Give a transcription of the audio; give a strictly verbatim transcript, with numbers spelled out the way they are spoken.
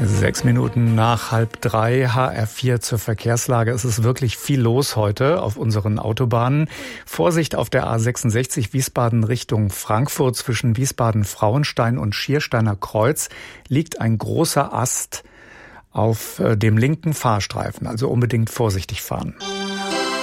Sechs Minuten nach halb drei, H R vier zur Verkehrslage. Es ist wirklich viel los heute auf unseren Autobahnen. Vorsicht auf der A sechsundsechzig Wiesbaden Richtung Frankfurt. Zwischen Wiesbaden-Frauenstein und Schiersteiner Kreuz liegt ein großer Ast auf dem linken Fahrstreifen. Also unbedingt vorsichtig fahren.